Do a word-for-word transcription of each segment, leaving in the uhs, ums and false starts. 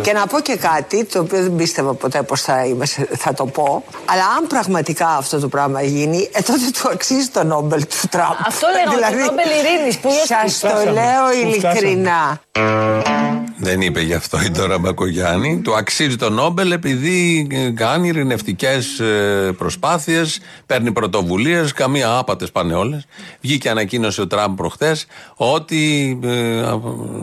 Και να πω και κάτι το οποίο δεν πίστευα ποτέ πως θα, είμαι, θα το πω. Αλλά αν πραγματικά αυτό το πράγμα γίνει, ε, τότε του αξίζει το Νόμπελ του Τραμπ. Αυτό λέγαμε, δηλαδή, το Νόμπελ Ειρήνης που σας το λέω ειλικρινά. Δεν είπε γι' αυτό η Ντόρα Μπακογιάννη. Του αξίζει το Νόμπελ επειδή κάνει ειρηνευτικές προσπάθειες, παίρνει πρωτοβουλίες, καμία άπατες πάνε όλες. Βγήκε ανακοίνωσε ο Τραμπ προχτές ότι ε, ε,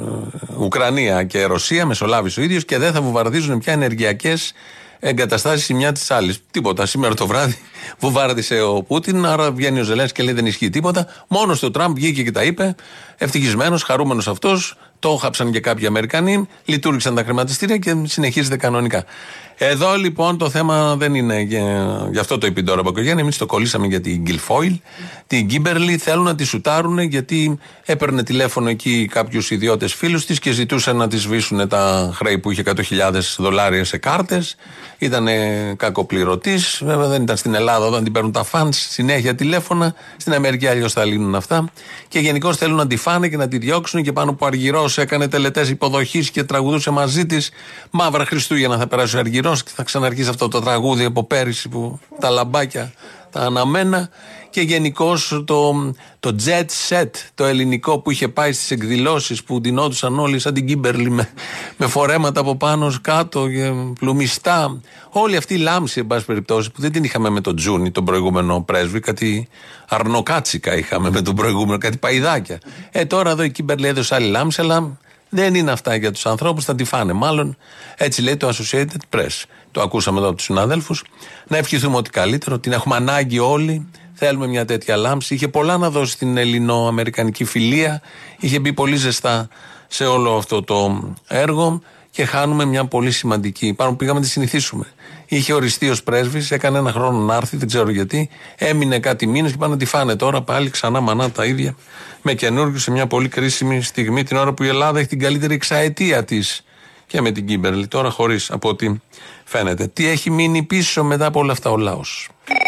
Ουκρανία και Ρωσία μεσολάβησε ο ίδιος και δεν θα βομβαρδίζουν πια ενεργειακές εγκαταστάσεις η μια της άλλης. Τίποτα. Σήμερα το βράδυ βομβάρδισε ο Πούτιν, άρα βγαίνει ο Ζελένσκι και λέει δεν ισχύει τίποτα. Μόνος του Τραμπ βγήκε και τα είπε, ευτυχισμένος, χαρούμενος αυτός. Το χάψαν και κάποιοι Αμερικανοί, λειτουργήσαν τα χρηματιστήρια και συνεχίζεται κανονικά. Εδώ λοιπόν το θέμα δεν είναι, γι' αυτό το είπε η Ντόρα Μπακογιάννη, εμείς το κολλήσαμε για την Γκιλφόιλ, την Κίμπερλι, θέλουν να τη σουτάρουν γιατί έπαιρνε τηλέφωνο εκεί κάποιους ιδιώτες φίλους της και ζητούσαν να τη σβήσουν τα χρέη που είχε εκατό χιλιάδες δολάρια σε κάρτες. Ήταν κακοπληρωτής, βέβαια δεν ήταν στην Ελλάδα όταν την παίρνουν τα φαντς, συνέχεια τηλέφωνα, στην Αμερική αλλιώς θα λύνουν αυτά. Και γενικώς θέλουν να τη φάνε και να τη διώξουν και πάνω που ο Αργυρός έκανε τελετές υποδοχής και τραγουδούσε μαζί της. Μαύρα Χριστούγεννα θα περάσει ο Αργυρός και θα ξαναρχίσει αυτό το τραγούδι από πέρυσι που τα λαμπάκια τα αναμένα. Και γενικώς το, το jet set, το ελληνικό που είχε πάει στις εκδηλώσεις που ντυνόντουσαν όλοι σαν την Κίμπερλι με, με φορέματα από πάνω κάτω, πλουμιστά. Όλη αυτή η λάμψη, εν πάση περιπτώσει, που δεν την είχαμε με τον Τζούνι, τον προηγούμενο πρέσβη, κάτι αρνοκάτσικα είχαμε με τον προηγούμενο, κάτι παϊδάκια. Ε, τώρα εδώ η Κίμπερλι έδωσε άλλη λάμψη, αλλά δεν είναι αυτά για τους ανθρώπους, θα τη φάνε μάλλον. Έτσι λέει το Associated Press. Το ακούσαμε εδώ από τους συναδέλφους. Να ευχηθούμε ότι καλύτερο, την έχουμε ανάγκη όλοι. Θέλουμε μια τέτοια λάμψη. Είχε πολλά να δώσει στην ελληνο-αμερικανική φιλία. Είχε μπει πολύ ζεστά σε όλο αυτό το έργο και χάνουμε μια πολύ σημαντική. Πάνω πήγαμε να τη συνηθίσουμε. Είχε οριστεί ως πρέσβης, έκανε ένα χρόνο να έρθει, δεν ξέρω γιατί. Έμεινε κάτι μήνες και πάνε να τη φάνε τώρα πάλι ξανά μανά τα ίδια. Με καινούργιο σε μια πολύ κρίσιμη στιγμή, την ώρα που η Ελλάδα έχει την καλύτερη εξαετία της. Και με την Κίμπερλι, τώρα χωρίς από ό,τι φαίνεται. Τι έχει μείνει πίσω μετά από όλα αυτά ο λαός.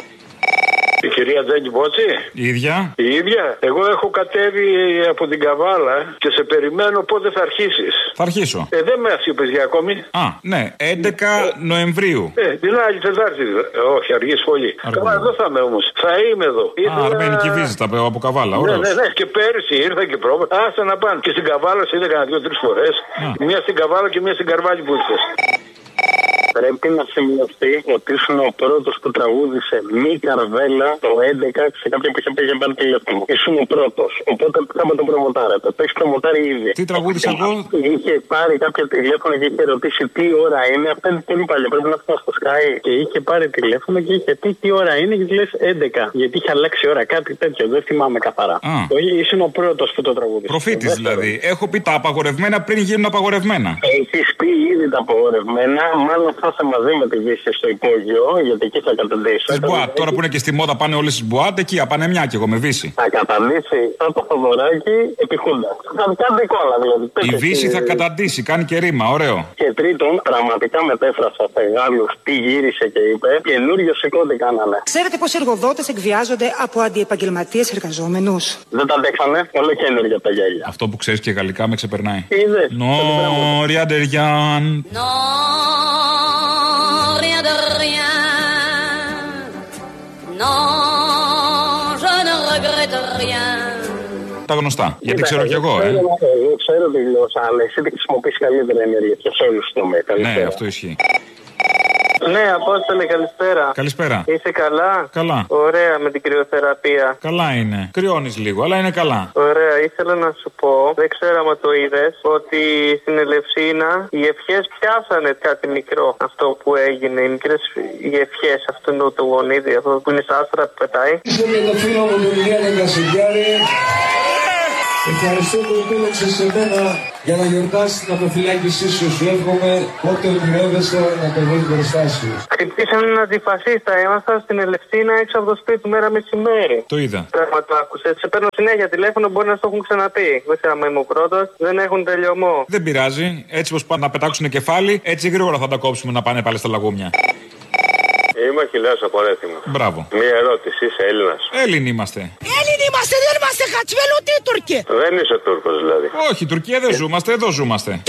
Η κυρία Τζέγκη Μπότση. Η ίδια. Η ίδια. Εγώ έχω κατέβει από την Καβάλα και σε περιμένω πότε θα αρχίσεις. Θα αρχίσω. Ε, δεν με είπες για ακόμη. Α, ναι. έντεκα Νοεμβρίου. Ε, την άλλη Τετάρτη. Ε, όχι, αργείς πολύ. Καλά, εδώ θα είμαι όμως. Θα είμαι εδώ. Α, αρμενική βίζα από Καβάλα, ωραίος. Ναι, ναι, ναι. Και πέρυσι ήρθα και πρόβα. Άστα να πάνε. Και στην Καβάλα σε είδα κανένα δύο-τρεις φορές. Μία στην Καβάλα και μία στην Καρβάλη που ήρθες. Πρέπει να σημειωθεί ότι ήσουν ο πρώτος που τραγούδισε μη καρβέλα το έντεκα σε κάποια που είχε πει για πάρει τηλέφωνο. Ήσουν ο πρώτος. Οπότε θα με τον προμοτάρετε. Το έχει προμοτάρει ήδη. Τι τραγούδισα εγώ? Είχε πάρει κάποια τηλέφωνο και είχε ρωτήσει τι ώρα είναι. Αυτά είναι πολύ παλιά. Πρέπει να φτάσει στο Sky. Και είχε πάρει τηλέφωνο και είχε πει τι ώρα είναι και τη λες έντεκα. Γιατί είχε αλλάξει ώρα, κάτι τέτοιο. Δεν θυμάμαι καθαρά. Το ήσουν ο πρώτος που το τραγούδισε. Προφήτης δηλαδή. Έχω πει τα απαγορευμένα πριν γίνουν απαγορευμένα. Έχει πει ήδη τα απαγορευμένα. Μάλλον θα είσαι μαζί με τη Δύση στο υπόγειο, γιατί εκεί θα καταντήσει. Στις Μποάτ, τώρα που είναι και στη μόδα πάνε όλες στις Μποάτ, εκεί απανεμιά και εγώ με Βύση. Θα καταντήσει σαν το Θοδωράκι επί Χούντα. Θα κάνει κόλλα δηλαδή. Η Βύση θα καταντήσει, κάνει και ρήμα, ωραίο. Και τρίτον, πραγματικά μετέφρασα σε Γάλλους τι γύρισε και είπε, καινούριο σηκώτη κάνανε. Ξέρετε πως οι εργοδότες εκβιάζονται από αντιεπαγγελματίες εργαζόμενους? Δεν τα αντέξανε, όλο καινούργια τα γέλια. Αυτό που ξέρεις και γαλλικά με ξεπερνάει. Είδες. Νόρια ντεριάν. Τα γνωστά. Γιατί ξέρω κι εγώ, ε. Εγώ ξέρω τη γλώσσα, αλλά εσύ τη χρησιμοποιείς καλύτερα ενέργεια και σε όλους τους τομείς. Ναι, αυτό ισχύει. Ναι, Απόστολε, καλησπέρα. Καλησπέρα. Είσαι καλά? Καλά. Ωραία, με την κρυοθεραπεία. Καλά είναι. Κρυώνεις λίγο, αλλά είναι καλά. Ωραία, ήθελα να σου πω, δεν ξέρω αν το είδες, ότι στην Ελευσίνα οι ευχές πιάσανε κάτι μικρό. Αυτό που έγινε, οι μικρές οι ευχές αυτού του γονίδι, αυτό που είναι στα άστρα που πετάει. Είμαι με το φίλο μου τον Ηλία Κασιγκιάρη. Ευχαριστώ που επέλεξες σε μένα για να γιορτάσεις την αποφυλάκησή σου. Σου εύχομαι ό,τι ονειρεύεσαι να το βρεις μπροστά σου. Χτυπήσαν έναν αντιφασίστα. Ήμασταν στην Ελευσίνα έξω από το σπίτι του μέρα μεσημέρι. Το είδα. Πράγμα το άκουσες. Σε παίρνω συνέχεια τηλέφωνο, μπορεί να στο έχουν ξαναπεί. Δεν ξέρω αν είμαι ο πρώτος. Δεν έχουν τελειωμό. Δεν πειράζει. Έτσι πως πάνε να πετάξουν κεφάλι, έτσι γρήγορα θα τα κόψουμε να πάνε πάλι στα λαγούμια. Είμαι ο Αχιλλέας από Ρέθυμο. Μπράβο. Μία ερώτηση, είσαι Έλληνας? Έλληνοι είμαστε. Έλληνοι είμαστε, δεν είμαστε χατσβέλοι ούτε Τούρκοι. Δεν είσαι Τούρκος δηλαδή? Όχι, Τουρκία δεν ζούμαστε, εδώ ζούμαστε. Τουρκία δεν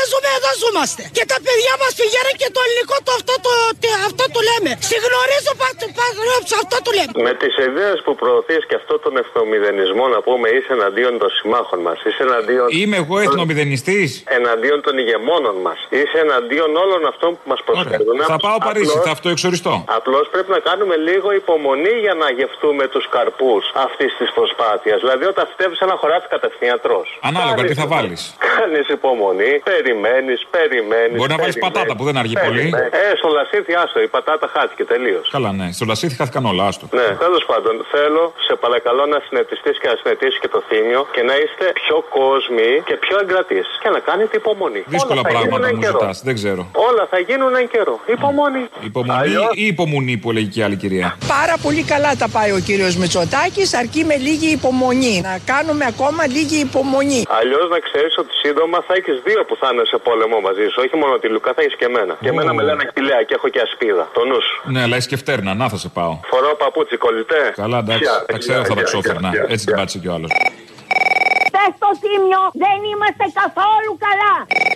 ζούμε, εδώ ζούμαστε. Και τα παιδιά μας πηγαίνουν και το ελληνικό το αυτό το, το, αυτό το λέμε. Συγνωρίζω πάντως αυτό το λέμε. Με τις ιδέες που προωθείς και αυτό τον εθνομηδενισμό, να πούμε, είσαι εναντίον των συμμάχων μας. Είσαι εναντίον. Είμαι εγώ εθνομηδενιστής. Εναντίον των ηγεμόνων μας. Είσαι εναντίον όλων αυτών που μας προσφέρουν. Θα πάω Παρίσι, θα αυτοεξοριστώ. Απλώς πρέπει να κάνουμε λίγο υπομονή για να γευτούμε τους καρπούς αυτής της προσπάθειας. Δηλαδή, όταν φυτεύεις ένα χωράφι κατευθείαν τρως. Ανάλογα, τι θα βάλεις. Κάνεις υπομονή, περιμένεις, περιμένεις. Μπορεί να βάλεις πατάτα που δεν αργεί πολύ. Ε, στο λασίθι, άστο, η πατάτα χάθηκε τελείως. Καλά, ναι. Στο λασίθι χάθηκαν όλα, άστο. Ναι, τέλος πάντων, θέλω, σε παρακαλώ, να συνετιστείς και να συνετήσεις και το Θήμιο και να είστε πιο κόσμοι και πιο εγκρατείς. Και να κάνετε υπομονή. Δύσκολα πράγματα μου ζητάς, δεν ξέρω. Όλα θα γίνουν εν καιρό. Υπομονή. Υπομονή Αλλιώς... ή υπομονή που έλεγε και άλλη κυρία. Πάρα πολύ καλά τα πάει ο κύριος Μητσοτάκης, αρκεί με λίγη υπομονή. Να κάνουμε ακόμα λίγη υπομονή. Αλλιώς να ξέρεις ότι σύντομα θα έχεις δύο που θα είναι σε πόλεμο μαζί σου. Όχι μόνο τη Λουκά, θα έχεις και εμένα. Oh. Και εμένα με λένε Αχιλλέα και έχω και ασπίδα. Το νου σου. Ναι, αλλά έχει και φτέρνα, να θα σε πάω. Φορώ παπούτσι, κολλητέ. Καλά, εντάξει, yeah, τα ξέρω, yeah, θα τα ξόφερνα. Yeah, yeah, έτσι την πάτησε κι ο άλλος. Στο Θήμιο δεν είμαστε καθόλου καλά.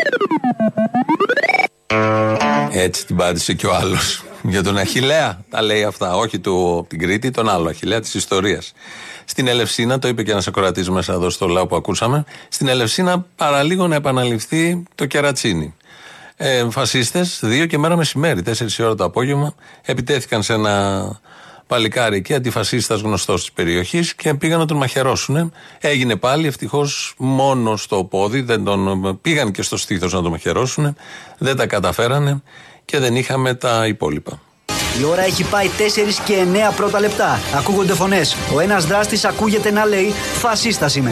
Έτσι την πάτησε κι ο άλλος. Για τον Αχιλλέα τα λέει αυτά. Όχι του, την Κρήτη, τον άλλο Αχιλλέα της ιστορίας. Στην Ελευσίνα, το είπε και ένας ακροατής μέσα εδώ στο λαό που ακούσαμε, στην Ελευσίνα παραλίγο να επαναληφθεί το κερατσίνι. Ε, φασίστες, δύο και μέρα μεσημέρι, τέσσερις η ώρα το απόγευμα, επιτέθηκαν σε ένα παλικάρι εκεί, αντιφασίστας γνωστός της περιοχής, και πήγαν να τον μαχαιρώσουν. Έγινε πάλι, ευτυχώς, μόνο στο πόδι, δεν τον, πήγαν και στο στήθος να τον μαχαιρώσουν, δεν τα καταφέρανε και δεν είχαμε τα υπόλοιπα. Η ώρα έχει πάει τέσσερα και εννέα πρώτα λεπτά. Ακούγονται φωνές. Ο ένας δράστης ακούγεται να λέει «Φασίστας είμαι».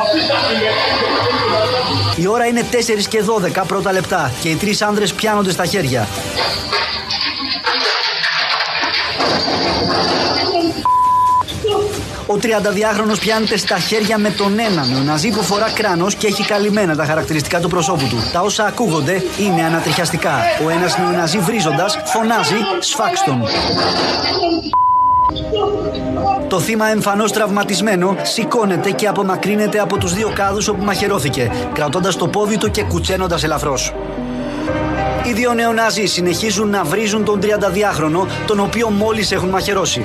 Η ώρα είναι τέσσερα και δώδεκα πρώτα λεπτά και οι τρεις άνδρες πιάνονται στα χέρια. Ο τριανταδυάχρονος πιάνεται στα χέρια με τον έναν νεοναζί που φορά κράνος και έχει καλυμμένα τα χαρακτηριστικά του προσώπου του. Τα όσα ακούγονται είναι ανατριχιαστικά. Ο ένας νεοναζί βρίζοντας φωνάζει «Σφάξτον». Το θύμα, εμφανώς τραυματισμένο, σηκώνεται και απομακρύνεται από τους δύο κάδους όπου μαχαιρώθηκε, κρατώντας το πόδι του και κουτσένοντας ελαφρώς. Οι δύο νεοναζί συνεχίζουν να βρίζουν τον τριανταδυάχρονο, τον οποίο μόλις έχουν μαχαιρώσει.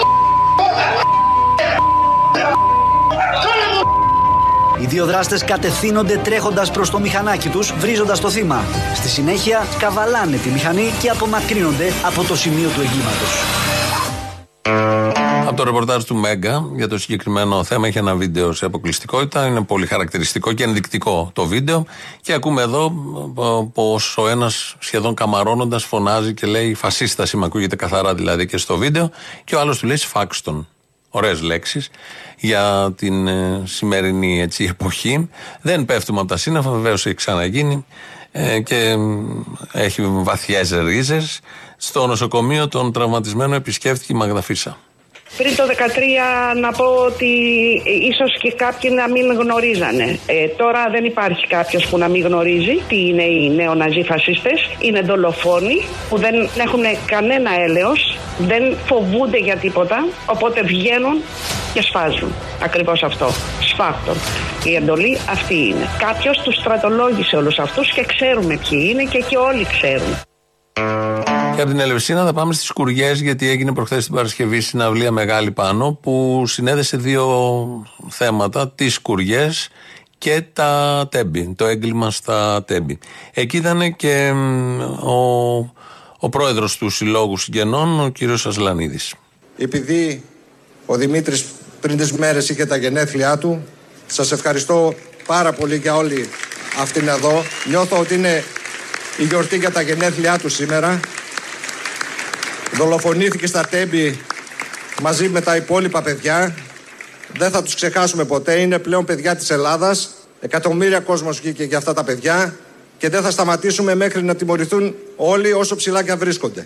Οι δύο δράστες κατευθύνονται τρέχοντας προς το μηχανάκι τους, βρίζοντας το θύμα. Στη συνέχεια καβαλάνε τη μηχανή και απομακρύνονται από το σημείο του εγκλήματος. Από το ρεπορτάζ του Μέγκα για το συγκεκριμένο θέμα έχει ένα βίντεο σε αποκλειστικότητα. Είναι πολύ χαρακτηριστικό και ενδεικτικό το βίντεο. Και ακούμε εδώ πως ο ένας σχεδόν καμαρώνοντας φωνάζει και λέει «Φασίστας είμαι», ακούγεται καθαρά δηλαδή και στο βίντεο. Και ο άλλος του λέει «Σφάξτον». Ωραίες λέξεις για την ε, σημερινή έτσι, εποχή. Δεν πέφτουμε από τα σύννεφα, βεβαίως έχει ξαναγίνει ε, και ε, έχει βαθιές ρίζες. Στο νοσοκομείο των τραυματισμένων επισκέφθηκε η Μάγδα Φίσα. Πριν το δεκατρία να πω ότι ίσως και κάποιοι να μην γνωρίζανε. Ε, τώρα δεν υπάρχει κάποιος που να μην γνωρίζει τι είναι οι νεοναζί φασίστες. Είναι δολοφόνοι που δεν έχουν κανένα έλεος, δεν φοβούνται για τίποτα, οπότε βγαίνουν και σφάζουν. Ακριβώς αυτό. Σφάχτον. Η εντολή αυτή είναι. Κάποιος τους στρατολόγησε όλους αυτούς και ξέρουμε ποιοι είναι και εκεί όλοι ξέρουν. Και από την Ελευσίνα θα πάμε στις Σκουριές, γιατί έγινε προχθές την Παρασκευή συναυλία μεγάλη πάνω που συνέδεσε δύο θέματα, τις Σκουριές και τα Τέμπη, το έγκλημα στα Τέμπη. Εκεί ήταν και ο, ο πρόεδρος του Συλλόγου Συγγενών, ο κύριος Ασλανίδης. Επειδή ο Δημήτρης πριν τις μέρες είχε τα γενέθλιά του, σας ευχαριστώ πάρα πολύ για όλη αυτήν εδώ. Νιώθω ότι είναι η γιορτή για τα γενέθλιά του σήμερα. Δολοφονήθηκε στα Τέμπη μαζί με τα υπόλοιπα παιδιά. Δεν θα τους ξεχάσουμε ποτέ. Είναι πλέον παιδιά της Ελλάδας. Εκατομμύρια κόσμος βγήκε για αυτά τα παιδιά και δεν θα σταματήσουμε μέχρι να τιμωρηθούν όλοι όσο ψηλά και αν βρίσκονται.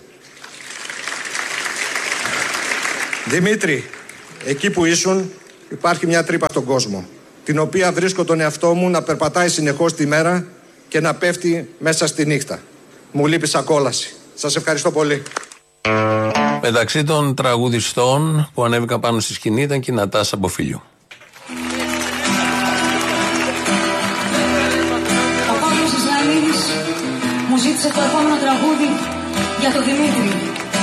Δημήτρη, εκεί που ήσουν υπάρχει μια τρύπα στον κόσμο, την οποία βρίσκω τον εαυτό μου να περπατάει συνεχώς τη μέρα και να πέφτει μέσα στη νύχτα. Μου λείπει σαν κόλαση. Σας ευχαριστώ πολύ. Μεταξύ των τραγουδιστών που ανέβηκαν πάνω στη σκηνή ήταν και η Νατάσα Μποφίλιου. Ο Παύλος Ισραηλίδης έγραψε το επόμενο τραγούδι για τον Δημήτρη.